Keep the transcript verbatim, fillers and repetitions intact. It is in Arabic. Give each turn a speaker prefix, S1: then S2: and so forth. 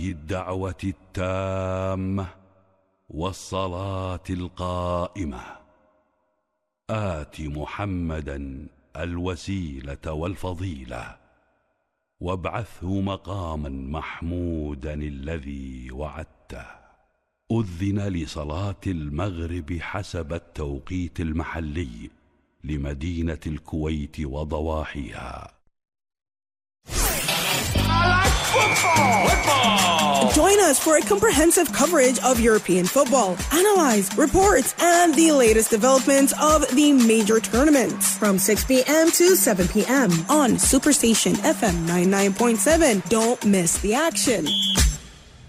S1: الدعوة التامة والصلاة القائمة آت محمدا الوسيلة والفضيلة وابعثه مقاما محمودا الذي وعدته. أذن لصلاة المغرب حسب التوقيت المحلي لمدينة الكويت وضواحيها.
S2: Join us for a comprehensive coverage of European football, analyze, reports, and the latest developments of the major tournaments from six p.m. to seven p.m. on Superstation F M ninety-nine point seven. Don't miss the action.